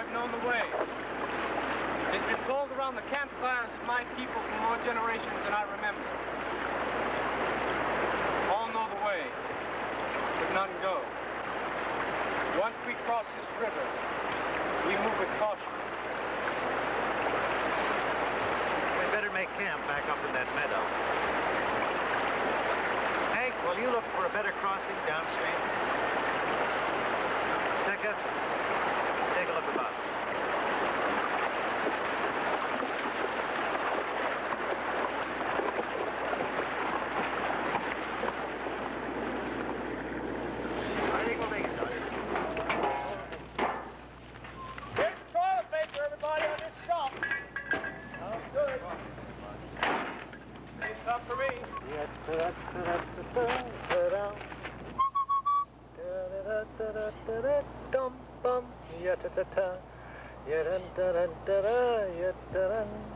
I've known the way. It's been told around the campfires of my people for more generations than I remember. All know the way, but none go. Once we cross this river, we move with caution. We'd better make camp back up in that meadow. Hank, will you look for a better crossing downstream? Tika, take a look about. Dum bum, ya ta ta ta, ya dun dun dun dun, ya dun.